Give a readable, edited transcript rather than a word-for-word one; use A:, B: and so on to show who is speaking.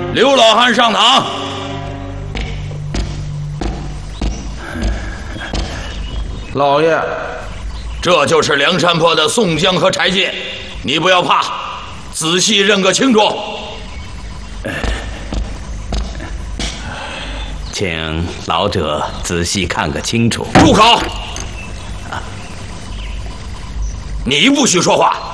A: 刘老汉上堂。
B: 老爷，
A: 这就是梁山泊的宋江和柴进，你不要怕，仔细认个清楚。
C: 请老者仔细看个清楚。
A: 住口！你不许说话。